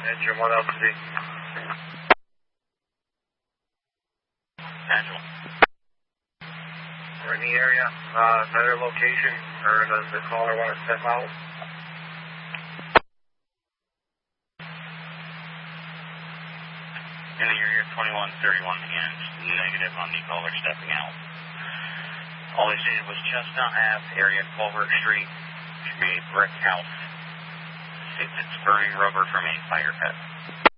Engine 1 LTD. Angela. We're in the area. Better location, or does the caller want to step out? In the area 2131 again. Negative on the caller stepping out. All they stated was Chestnut Ave, area Culver Street. Should be a brick house. States it's burning rubber from a fire pit.